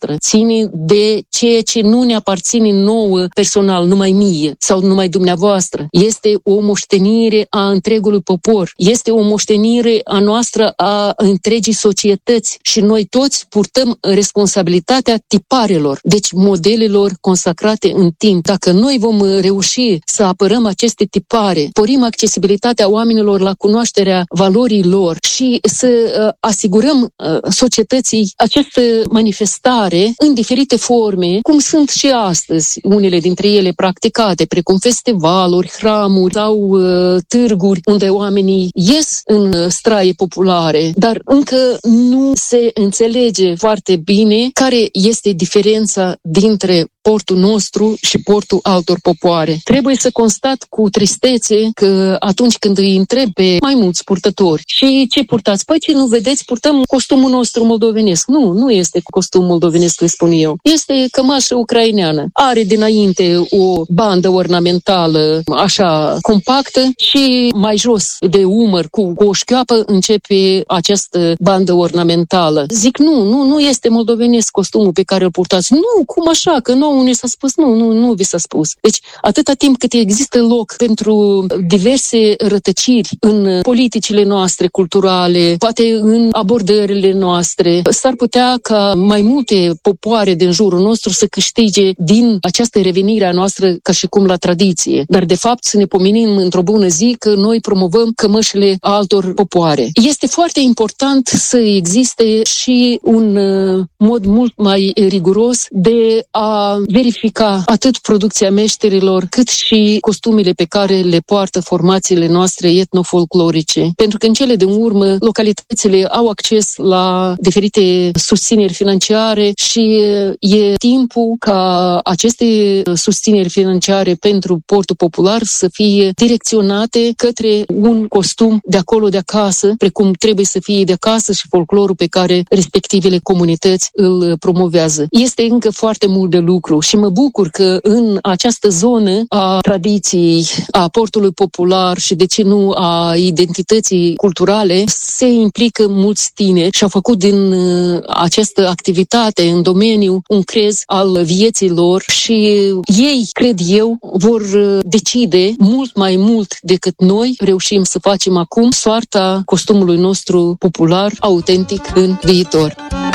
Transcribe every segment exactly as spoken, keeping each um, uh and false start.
noastră, ține de ceea ce nu ne aparține nouă personal, numai mie sau numai dumneavoastră. Este o moștenire a întregului popor, este o moștenire a noastră a întregii societăți și noi toți purtăm responsabilitatea tiparelor, deci modelelor consacrate în timp. Dacă noi vom reuși să apărăm aceste tipare, sporim accesibilitatea oamenilor la cunoașterea valorii lor și să uh, asigurăm uh, societății această manifestare în diferite forme, cum sunt și astăzi, unele dintre ele practicate, precum festivaluri, hramuri sau uh, târguri, unde oamenii ies în uh, straie populare, dar încă nu se înțelege foarte bine care este diferența dintre portul nostru și portul altor popoare. Trebuie să constat cu tristețe că atunci când îi întreb pe mai mulți purtători și ce purtați? Păi ce nu vedeți? Purtăm costumul nostru moldovenesc. Nu, nu este costum moldovenesc, îi spun eu. Este cămașă ucraineană. Are dinainte o bandă ornamentală așa compactă și mai jos de umăr cu, cu o șchioapă începe această bandă ornamentală. Zic, nu, nu, nu este moldovenesc costumul pe care îl purtați. Nu, cum așa? Că nouă ne s-a spus, nu, nu, nu vi s-a spus. Deci, atâta timp cât există loc pentru diverse rătăciri în politicile noastre culturale, poate în abordările noastre, s-ar putea ca mai multe popoare din jurul nostru să câștige din această revenire a noastră ca și cum la tradiție. Dar, de fapt, să ne pomenim într-o bună zi că noi promovăm cămășile altor popoare. Este foarte important să existe și un mod mult mai riguros de a verifica atât producția meșterilor, cât și costumele pe care le poartă formațiile noastre etnofolclorice. Pentru că în cele din urmă, localitățile au acces la diferite susțineri financiare și e timpul ca aceste susțineri financiare pentru portul popular să fie direcționate către un costum de acolo de acasă, precum trebuie să fie de acasă și folclorul pe care respectivele comunități îl promovează. Este încă foarte mult de lucru și mă bucur că în această zonă a tradiției, a portului popular și de ce nu a identității culturale se implică mulți tineri și au făcut din această activitate în domeniu un crez al vieții lor și ei, cred eu, vor decide mult mai mult decât noi reușim să facem acum soarta costumului nostru popular, autentic, în viitor.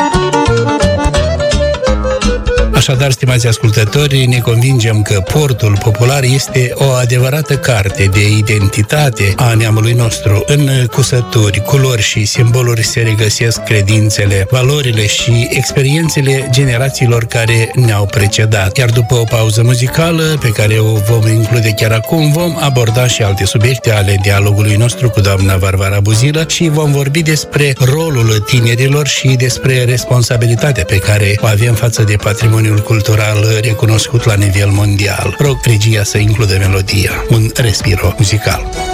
Așadar, stimați ascultători, ne convingem că portul popular este o adevărată carte de identitate a neamului nostru. În cusături, culori și simboluri se regăsesc credințele, valorile și experiențele generațiilor care ne-au precedat. Iar după o pauză muzicală, pe care o vom include chiar acum, vom aborda și alte subiecte ale dialogului nostru cu doamna Varvara Buzilă și vom vorbi despre rolul tinerilor și despre responsabilitatea pe care o avem față de patrimoniul cultural recunoscut la nivel mondial. Rog regia să includă melodia, un respiro muzical.